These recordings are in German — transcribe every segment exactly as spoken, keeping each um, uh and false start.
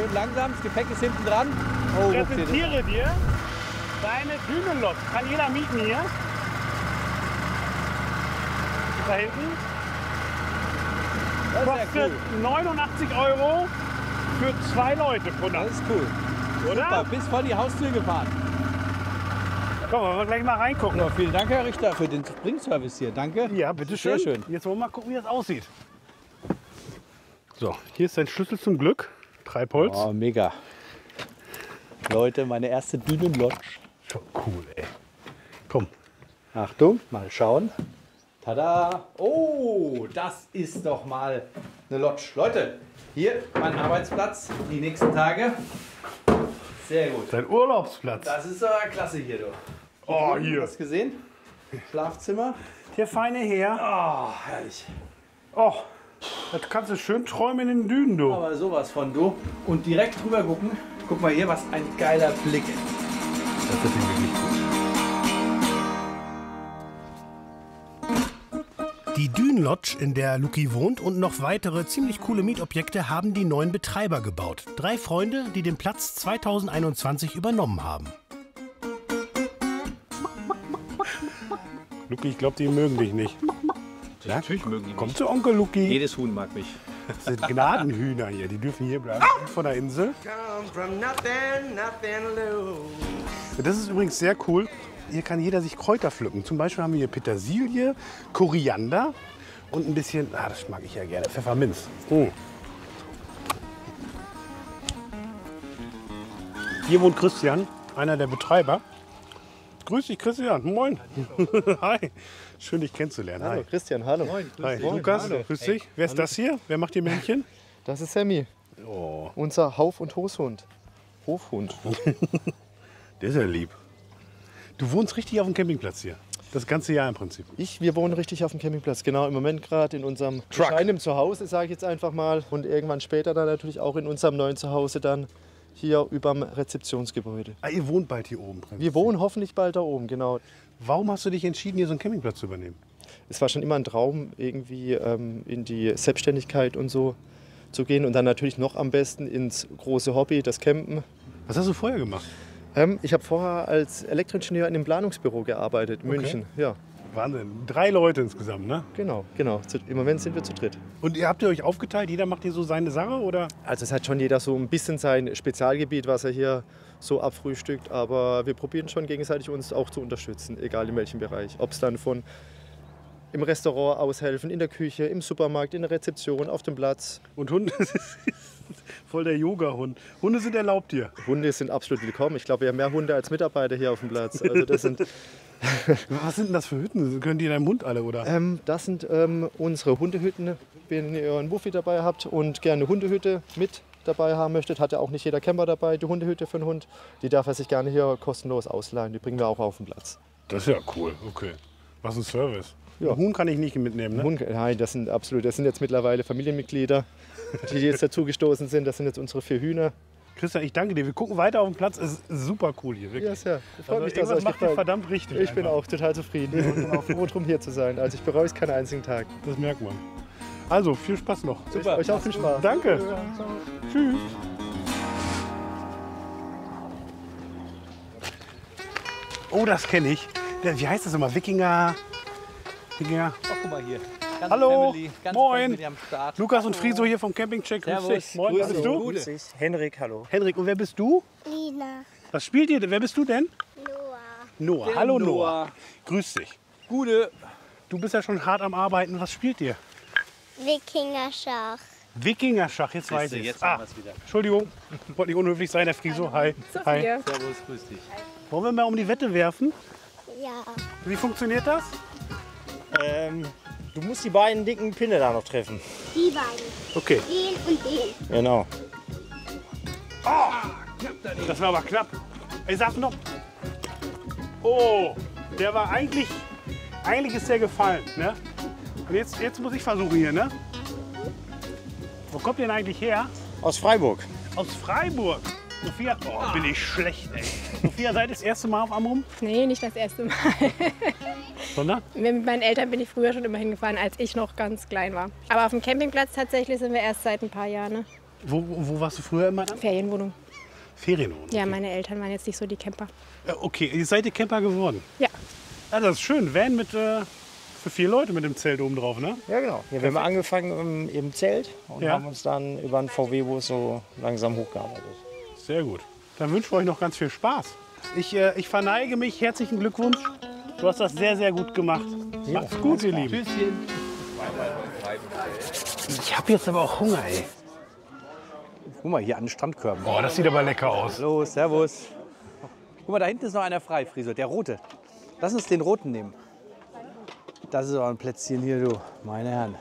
schön langsam. Das Gepäck ist hinten dran. Oh, ich präsentiere dir deine Dünenlok. Kann jeder mieten hier. Da hinten. Das ist Kostet ja cool. neunundachtzig Euro für zwei Leute pro Nacht. Das ist cool. Oder? Super, bis vor die Haustür gefahren. Komm, wollen wir gleich mal reingucken. Ja, vielen Dank, Herr Richter, für den Springservice hier. Danke. Ja, bitteschön. Sehr schön. Jetzt wollen wir mal gucken, wie das aussieht. So, hier ist dein Schlüssel zum Glück. Treibholz. Oh, mega. Leute, meine erste Dünenlodge. Schon cool, ey. Komm. Achtung, mal schauen. Tada! Oh, das ist doch mal eine Lodge. Leute, hier mein Arbeitsplatz die nächsten Tage. Sehr gut. Dein Urlaubsplatz. Das ist aber klasse hier, du. Oh, Hast hier. du das gesehen? Schlafzimmer. Der feine Herr. Oh, herrlich. Oh, das kannst du schön träumen in den Dünen, du. Aber sowas von, du. Und direkt drüber gucken. Guck mal hier, was ein geiler Blick. Das ist wirklich gut. Die Dünenlodge, in der Luki wohnt, und noch weitere ziemlich coole Mietobjekte haben die neuen Betreiber gebaut. Drei Freunde, die den Platz zweitausendeinundzwanzig übernommen haben. Luki, ich glaube, die mögen dich nicht. Ja? Natürlich mögen die Komm mich. zu Onkel Luki. Jedes Huhn mag mich. Das sind Gnadenhühner hier, die dürfen hier bleiben. Von der Insel. Das ist übrigens sehr cool. Hier kann jeder sich Kräuter pflücken. Zum Beispiel haben wir hier Petersilie, Koriander und ein bisschen, ah, das mag ich ja gerne, Pfefferminz. Mm. Hier wohnt Christian, einer der Betreiber. Grüß dich, Christian. Moin. Hi. Schön, dich kennenzulernen. Hallo Hi. Christian, hallo. Moin, grüß Hi. dich. Lukas, Hallo. grüß dich. Wer ist das hier? Wer macht die Männchen? Das ist Sammy, Oh, unser Hauf- und Hofhund. Hofhund. der ist ja lieb. Du wohnst richtig auf dem Campingplatz hier. Das ganze Jahr im Prinzip. Ich, wir wohnen richtig auf dem Campingplatz, genau im Moment gerade in unserem Truck. bescheidenen Zuhause, sage ich jetzt einfach mal. Und irgendwann später dann natürlich auch in unserem neuen Zuhause dann hier überm Rezeptionsgebäude. Ah, ihr wohnt bald hier oben. Prinzip. Wir wohnen hoffentlich bald da oben, genau. Warum hast du dich entschieden, hier so einen Campingplatz zu übernehmen? Es war schon immer ein Traum, irgendwie ähm, in die Selbstständigkeit und so zu gehen. Und dann natürlich noch am besten ins große Hobby, das Campen. Was hast du vorher gemacht? Ähm, ich habe vorher als Elektroingenieur in einem Planungsbüro gearbeitet, in Okay. München. Ja, Wahnsinn. Drei Leute insgesamt, ne? genau, genau. Zu- Im Moment sind wir zu dritt. Und ihr habt ihr euch aufgeteilt? Jeder macht hier so seine Sache, oder? Also es hat schon jeder so ein bisschen sein Spezialgebiet, was er hier so abfrühstückt. Aber wir probieren schon gegenseitig uns auch zu unterstützen, egal in welchem Bereich. Ob es dann von im Restaurant aushelfen, in der Küche, im Supermarkt, in der Rezeption, auf dem Platz. Und Hunde, das ist voll der Yoga-Hund. Hunde sind erlaubt hier. Hunde sind absolut willkommen. Ich glaube, wir haben mehr Hunde als Mitarbeiter hier auf dem Platz. Also das sind, Was sind denn das für Hütten? Können die in deinem Hund alle, oder? ähm, das sind ähm, unsere Hundehütten. Wenn ihr einen Wuffi dabei habt und gerne eine Hundehütte mit dabei haben möchtet, hat ja auch nicht jeder Camper dabei. Die Hundehütte für einen Hund, die darf er sich gerne hier kostenlos ausleihen. Die bringen wir auch auf den Platz. Das ist ja cool. Okay. Was ein Service. Ja. Ein Huhn kann ich nicht mitnehmen, ne? Hund, nein, das sind absolut, das sind jetzt mittlerweile Familienmitglieder, die jetzt dazugestoßen sind. Das sind jetzt unsere vier Hühner. Christian, ich danke dir. Wir gucken weiter auf den Platz. Es ist super cool hier, wirklich. Ja, sehr. Freut Also mich, dass es irgendwas euch macht ihr gefällt. verdammt richtig. Ich bin einfach. auch total zufrieden und bin auch froh drum hier zu sein. Also ich bereue es keinen einzigen Tag. Das merkt man. Also, viel Spaß noch. Super. Euch auch viel Spaß. Danke. Tschüss. Oh, das kenne ich. Der, wie heißt das immer? Wikinger. Wikinger. Ach, guck mal hier. Ganze Hallo. Family, ganze Moin. Family am Start. Lukas und Friso hier vom Campingcheck. Grüß Servus. dich. Moin, Grüß wer bist dich. du? Gute. Grüß dich. Henrik, hallo. Henrik, und wer bist du? Lina, Was spielt ihr denn? Wer bist du denn? Noah, Noah. Der Hallo Noah. Noah. Grüß dich. Gute. Du bist ja schon hart am Arbeiten. Was spielt ihr? Wikinger-Schach. Wikingerschach, jetzt weiß Siehste, ich jetzt Ah, haben wir's wieder. Entschuldigung, wollte nicht unhöflich sein, der Friso. Hi. Hi. Servus, grüß dich. Wollen wir mal um die Wette werfen? Ja, Wie funktioniert das? Ähm, du musst die beiden dicken Pinne da noch treffen. die beiden. Okay, Den und den. Genau. das war aber knapp. Ich sag noch. Oh, der war eigentlich, eigentlich ist der gefallen, ne? Und jetzt, jetzt muss ich versuchen hier, ne? Wo kommt ihr denn eigentlich her? Aus Freiburg. Aus Freiburg. Sophia, oh, bin ich schlecht, ey. Sophia, seid ihr das erste Mal auf Amrum? Nee, nicht das erste Mal. Sondern? Mit meinen Eltern bin ich früher schon immer hingefahren, als ich noch ganz klein war. Aber auf dem Campingplatz tatsächlich sind wir erst seit ein paar Jahren. Ne? Wo, wo warst du früher immer dann? Ferienwohnung. Ferienwohnung. Ja, meine Eltern waren jetzt nicht so die Camper. Äh, Okay, ihr seid ihr Camper geworden. Ja. Ja, das ist schön. Van mit, äh, für vier Leute mit dem Zelt oben drauf, ne? Ja, genau. Ja, wir haben angefangen im, im Zelt und Ja. haben uns dann über einen V W-Bus so langsam hochgearbeitet. Sehr gut. Dann wünschen wir euch noch ganz viel Spaß. Ich, äh, ich verneige mich. Herzlichen Glückwunsch. Du hast das sehr, sehr gut gemacht. Macht's gut, ihr Lieben. Ich habe jetzt aber auch Hunger, ey. Guck mal, hier an den Strandkörben. Boah, das sieht aber lecker aus. Hallo, servus. Guck mal, da hinten ist noch einer frei, Friso, der rote. Lass uns den roten nehmen. Das ist auch ein Plätzchen hier, du, meine Herren.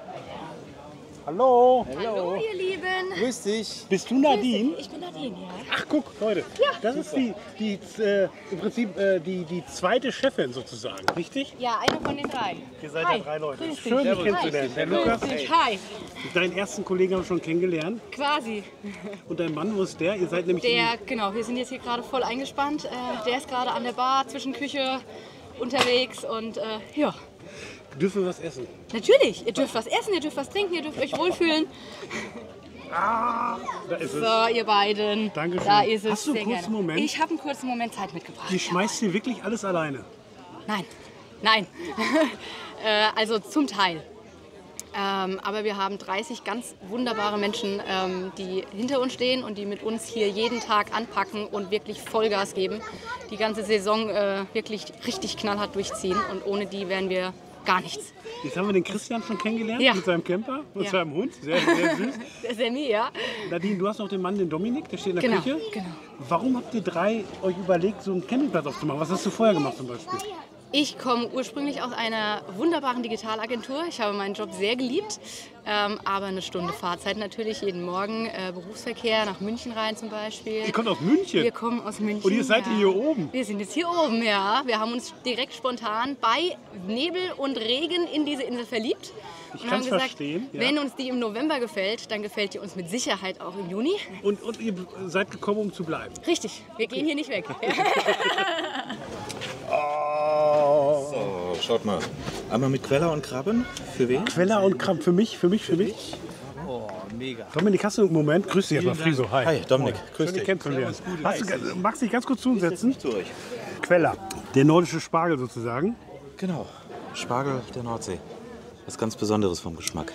Hallo. Hallo, ihr Lieben. Grüß dich. Bist du Nadine? Ich bin Nadine, ja. Ach, guck, Leute. Das ist die, die äh, im Prinzip äh, die, die zweite Chefin sozusagen, richtig? Ja, eine von den drei. Ihr seid Hi. ja drei Leute. Grüß dich. Schön, dich Hi. kennenzulernen. Der Lukas, Grüß dich. Hi. deinen ersten Kollegen haben wir schon kennengelernt. Quasi. Und dein Mann, wo ist der? Ihr seid nämlich Der, genau, wir sind jetzt hier gerade voll eingespannt. Äh, der ist gerade an der Bar, zwischen Küche unterwegs und äh, ja. Dürfen wir was essen? Natürlich, ihr dürft was essen, ihr dürft was trinken, ihr dürft euch wohlfühlen. Da ist es. So, ihr beiden. Dankeschön. Da ist es. Hast du einen Sehr kurzen gerne. Moment? Ich habe einen kurzen Moment Zeit mitgebracht. Die schmeißt hier wirklich alles alleine. Nein, nein. äh, also zum Teil. Ähm, aber wir haben dreißig ganz wunderbare Menschen, ähm, die hinter uns stehen und die mit uns hier jeden Tag anpacken und wirklich Vollgas geben. Die ganze Saison äh, wirklich richtig knallhart durchziehen und ohne die wären wir gar nichts. Jetzt haben wir den Christian schon kennengelernt Ja. mit seinem Camper und Ja. seinem Hund. Sehr, sehr süß. Der Sammy, ja. Nadine, du hast noch den Mann, den Dominik, der steht in der Genau, Küche. genau. Warum habt ihr drei euch überlegt, so einen Campingplatz aufzumachen? Was hast du vorher gemacht zum Beispiel? Ich komme ursprünglich aus einer wunderbaren Digitalagentur. Ich habe meinen Job sehr geliebt, ähm, aber eine Stunde Fahrzeit natürlich jeden Morgen. Äh, Berufsverkehr nach München rein zum Beispiel. Ihr kommt aus München? Wir kommen aus München. Und ihr seid ja. hier oben? Wir sind jetzt hier oben, ja. Wir haben uns direkt spontan bei Nebel und Regen in diese Insel verliebt. Ich und haben kann's gesagt, verstehen, ja. wenn uns die im November gefällt, dann gefällt die uns mit Sicherheit auch im Juni. Und, und ihr seid gekommen, um zu bleiben? Richtig, wir gehen hier nicht weg. So, schaut mal. Einmal mit Queller und Krabben. Für wen? Queller und Kramp. Für mich, für mich, für mich. Oh, mega. Dominik, hast du einen Moment? Grüß dich erstmal, Friso. Hi. Hi, Dominik. Grüß Schön, dich dich. kennenzulernen. Hast du, magst du dich ganz kurz zu uns setzen? Zu euch. Queller, der nordische Spargel sozusagen. Genau. Spargel der Nordsee. Was ganz Besonderes vom Geschmack.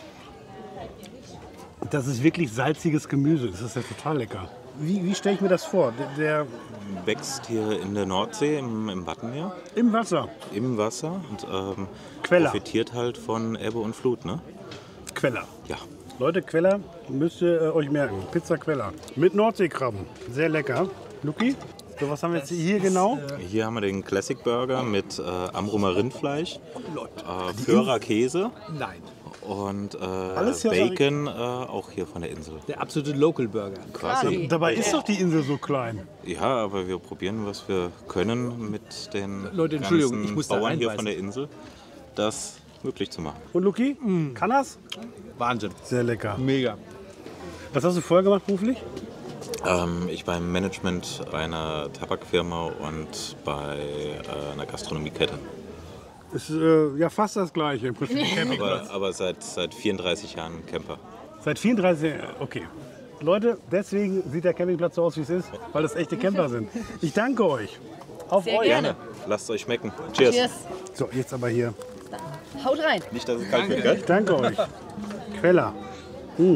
Das ist wirklich salziges Gemüse. Das ist ja total lecker. Wie, wie stelle ich mir das vor? Der, der Wächst hier in der Nordsee, im, im Wattenmeer, im Wasser. im Wasser und ähm, Queller. profitiert halt von Ebbe und Flut, ne? Queller. Ja. Leute, Queller müsst ihr äh, euch merken. Pizza Queller. Mit Nordseekrabben. Sehr lecker. Luki, so was haben wir jetzt hier genau? Hier haben wir den Classic Burger mit äh, Amrumer Rindfleisch, äh, Föhrer Käse Nein, und äh, Alles hier aus der Bacon, äh, auch hier von der Insel. der absolute Local Burger. Quasi. Dabei ist doch die Insel so klein. Ja, aber wir probieren, was wir können mit den Leute, Entschuldigung, ganzen ich muss da Bauern hier reinbeißen. von der Insel, das möglich zu machen. Und Luki, kann das? Wahnsinn. Sehr lecker. Mega. Was hast du vorher gemacht beruflich? Ähm, ich beim Management einer Tabakfirma und bei äh, einer Gastronomiekette. Ist äh, ja fast das gleiche im Prinzip. Aber, aber seit, seit vierunddreißig Jahren Camper. Seit vierunddreißig Jahren, okay. Leute, deswegen sieht der Campingplatz so aus, wie es ist, weil das echte Camper sind. Ich danke euch. Auf Sehr euch. gerne. Lasst es euch schmecken. Cheers. Cheers. So, jetzt aber hier. Haut rein. Nicht, dass es kalt wird, gell? Ich danke euch. Queller. Mm.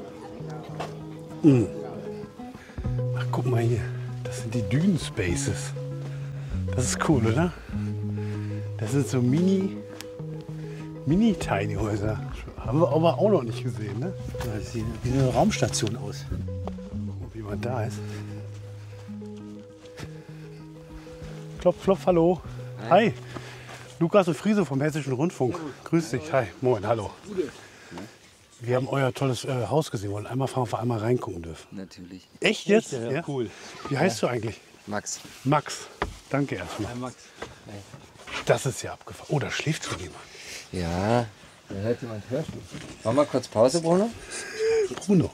Mm. Ach, guck mal hier. Das sind die Dünen Spaces. Das ist cool, oder? Das sind so Mini, Mini-Tiny-Häuser. Haben wir aber auch noch nicht gesehen, ne? Das sieht wie eine Raumstation aus. Gucken, wie man da ist. Klopf, klopf, hallo. Hi. Lukas und Friso vom Hessischen Rundfunk. Grüß dich. Hi. Moin, hallo. Wir haben euer tolles äh, Haus gesehen. Wollen einmal fragen, ob wir einmal reingucken dürfen. Natürlich. Echt jetzt? Ja, cool. Wie heißt du eigentlich? Max. Max. Danke erstmal. Max. Das ist ja abgefahren. Oh, da schläft schon jemand. Ja, da hört jemand Hörspiel. Machen wir kurz Pause, Bruno? Bruno.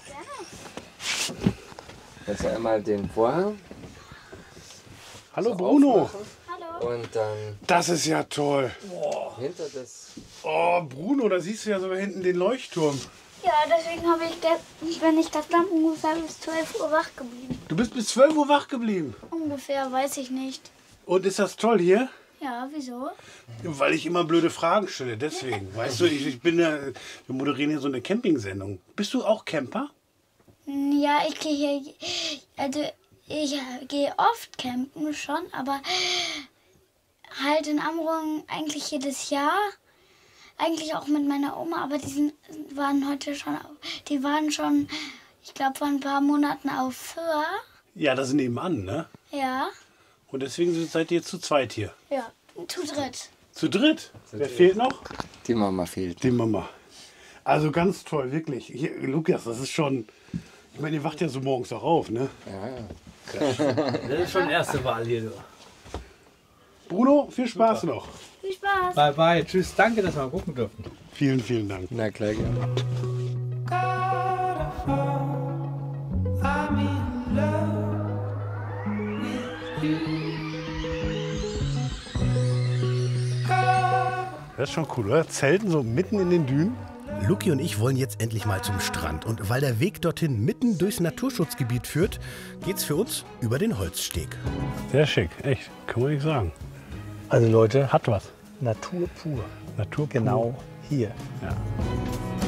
Jetzt einmal den Vorhang. Hallo so Bruno. aufmachen. Und dann Das ist ja toll. hinter das. Oh, Bruno, da siehst du ja sogar hinten den Leuchtturm. Ja, deswegen habe ich, ge- bin ich gestern ungefähr bis zwölf Uhr wach geblieben. Du bist bis zwölf Uhr wach geblieben. Ungefähr, weiß ich nicht. Und ist das toll hier? Ja, wieso? Weil ich immer blöde Fragen stelle, deswegen. Weißt du, ich, ich bin ja, wir moderieren hier so eine Campingsendung. Bist du auch Camper? Ja, ich gehe hier, also ich gehe oft campen schon, aber halt in Amrum eigentlich jedes Jahr. Eigentlich auch mit meiner Oma, aber die sind, waren heute schon, die waren schon, ich glaube, vor ein paar Monaten auf Föhr. Ja, das ist nebenan, ne? Ja. Und deswegen seid ihr zu zweit hier. Ja, zu dritt. Zu dritt? Wer fehlt noch? Die Mama fehlt. Die Mama. Also ganz toll, wirklich. Hier, Lukas, das ist schon, ich meine, ihr wacht ja so morgens auch auf, ne? Ja, ja. Das ist schon erste Wahl hier. Du. Bruno, viel Spaß Super. noch. Viel Spaß. Bye, bye. Tschüss. Danke, dass wir mal gucken durften. Vielen, vielen Dank. Na klar, gerne. Das ist schon cool, oder? Zelten so mitten in den Dünen. Luki und ich wollen jetzt endlich mal zum Strand. Und weil der Weg dorthin mitten durchs Naturschutzgebiet führt, geht's für uns über den Holzsteg. Sehr schick, echt. Kann man nicht sagen. Also Leute, Hat was. Natur pur. Natur pur. Genau hier. Ja.